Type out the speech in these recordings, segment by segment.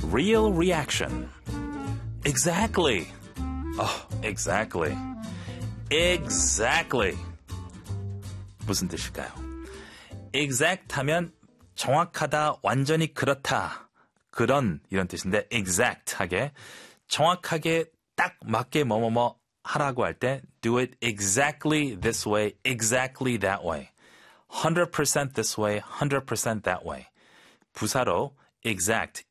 real reaction. Exactly. Exactly. Exactly. 무슨 뜻일까요? Exact 하면 정확하다, 완전히 그렇다, 그런 이런 뜻인데 exact하게, 정확하게 딱 맞게 뭐뭐뭐 하라고 할 때 do it exactly this way, exactly that way. 100% this way, 100% that way. 부사로 exact,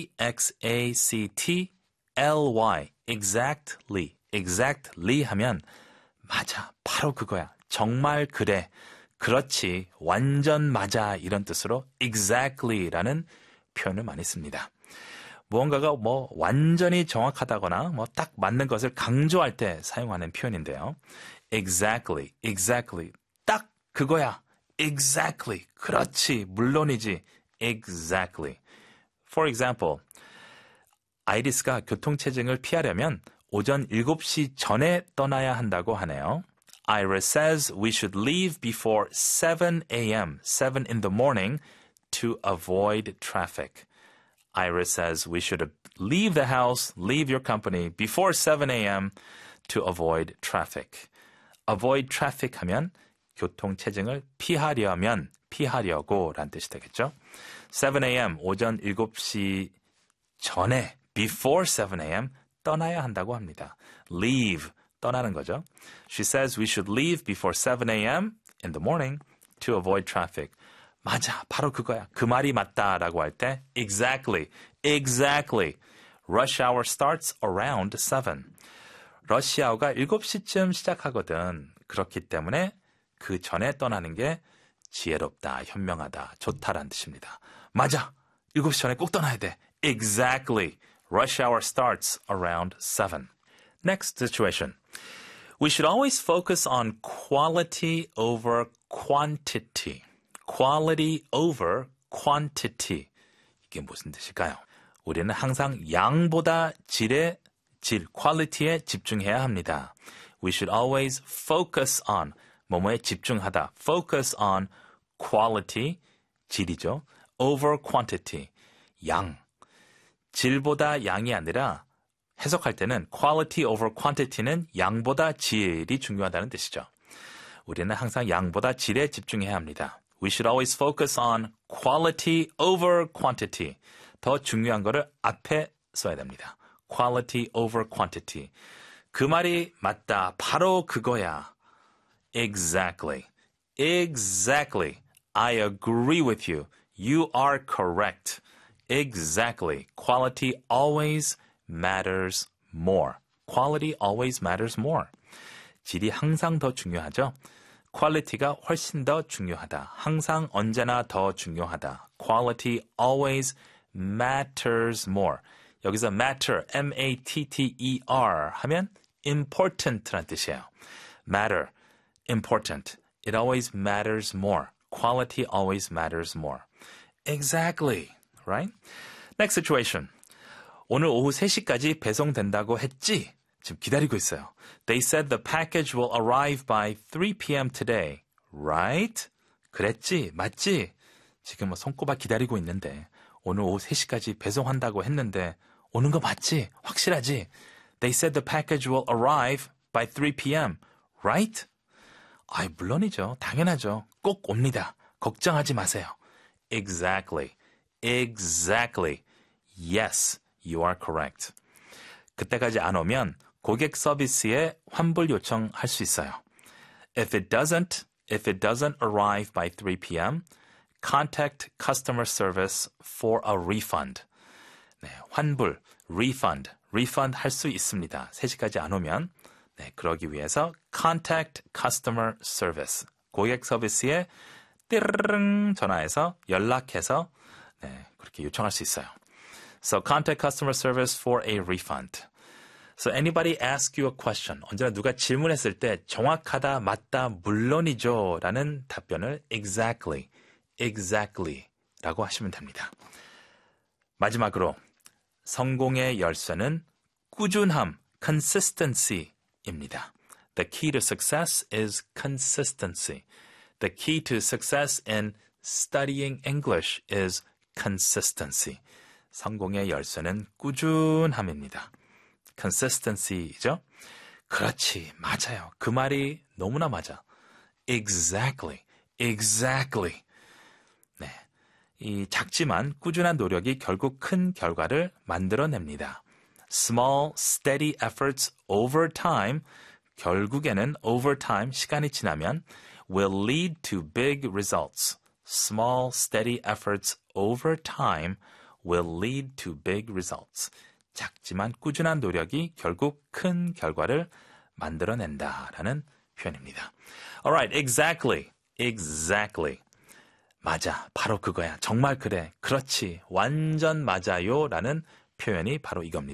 E-X-A-C-T-L-Y, exactly, exactly 하면 맞아, 바로 그거야, 정말 그래, 그렇지, 완전 맞아 이런 뜻으로 exactly라는 표현을 많이 씁니다. 무언가가 뭐 완전히 정확하다거나 뭐 딱 맞는 것을 강조할 때 사용하는 표현인데요. Exactly, exactly, 딱 그거야. Exactly, 그렇지, 물론이지. Exactly. For example, 아이리스가 교통체증을 피하려면 오전 7시 전에 떠나야 한다고 하네요. Iris says we should leave before 7 a.m., 7 in the morning, to avoid traffic. Iris says we should leave the house, leave your company before 7 a.m. to avoid traffic. Avoid traffic 하면 교통체증을 피하려면, 피하려고 라는 뜻이 되겠죠. 7 a.m. 오전 7시 전에, before 7 a.m. 떠나야 한다고 합니다. Leave, 떠나는 거죠. She says we should leave before 7 a.m. in the morning to avoid traffic. 맞아, 바로 그거야. 그 말이 맞다라고 할 때 exactly, exactly. Rush hour starts around 7. 러시아어가 7시쯤 시작하거든. 그렇기 때문에 그 전에 떠나는 게 지혜롭다, 현명하다, 좋다라는 뜻입니다. 맞아, 7시 전에 꼭 떠나야 돼. Exactly. Rush hour starts around 7. Next situation. We should always focus on quality over quantity. Quality over quantity. 이게 무슨 뜻일까요? 우리는 항상 양보다 질, quality에 집중해야 합니다. We should always focus on, 뭐뭐에 집중하다. Focus on quality, 질이죠. Over quantity, 양. 질보다 양이 아니라 해석할 때는 quality over quantity는 양보다 질이 중요하다는 뜻이죠. 우리는 항상 양보다 질에 집중해야 합니다. We should always focus on quality over quantity. 더 중요한 거를 앞에 써야 됩니다. Quality over quantity. 그 말이 맞다. 바로 그거야. Exactly. Exactly. I agree with you. You are correct. Exactly. Quality always matters more. Quality always matters more. 질이 항상 더 중요하죠. Quality가 훨씬 더 중요하다. 항상 언제나 더 중요하다. Quality always matters more. 여기서 matter, M-A-T-T-E-R 하면 important란 뜻이에요. Matter, important. It always matters more. Quality always matters more. Exactly. Right? Next situation. 오늘 오후 3시까지 배송된다고 했지? 지금 기다리고 있어요. They said the package will arrive by 3 p.m. today. Right? 그랬지? 맞지? 지금 뭐 손꼽아 기다리고 있는데 오늘 오후 3시까지 배송한다고 했는데 오는 거 맞지? 확실하지? They said the package will arrive by 3 p.m. Right? 아이, 물론이죠. 당연하죠. 꼭 옵니다. 걱정하지 마세요. Exactly. Exactly. Yes, you are correct. 그때까지 안 오면 고객 서비스에 환불 요청할 수 있어요. If it doesn't arrive by 3 p.m., contact customer service for a refund. 네, 환불, refund 할 수 있습니다. 3시까지 안 오면. 네, 그러기 위해서 contact customer service. 고객 서비스에 띠르릉 전화해서 연락해서 네, 그렇게 요청할 수 있어요. So contact customer service for a refund. So anybody ask you a question. 언제나 누가 질문했을 때 정확하다, 맞다, 물론이죠 라는 답변을 exactly 라고 하시면 됩니다. 마지막으로 성공의 열쇠는 꾸준함, consistency입니다. The key to success is consistency. The key to success in studying English is consistency. 성공의 열쇠는 꾸준함입니다. consistency죠. 그렇지, 맞아요. 그 말이 너무나 맞아. Exactly, exactly. 네, 이 작지만 꾸준한 노력이 결국 큰 결과를 만들어냅니다. Small, steady efforts over time, 결국에는 over time, 시간이 지나면 will lead to big results. Small, steady efforts over time will lead to big results. 작지만 꾸준한 노력이 결국 큰 결과를 만들어낸다라는 표현입니다. Alright, exactly, exactly. 맞아, 바로 그거야. 정말 그래. 그렇지, 완전 맞아요 라는 표현이 바로 이겁니다.